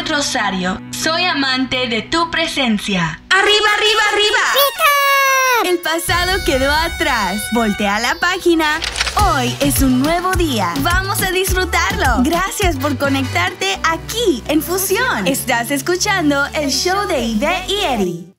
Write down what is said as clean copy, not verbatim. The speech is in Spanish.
Rosario. Soy amante de tu presencia. ¡Arriba, arriba, arriba! ¡Rica! El pasado quedó atrás. Voltea la página. Hoy es un nuevo día. Vamos a disfrutarlo. Gracias por conectarte aquí en Fusión. Estás escuchando el show de Ivette y Eddie.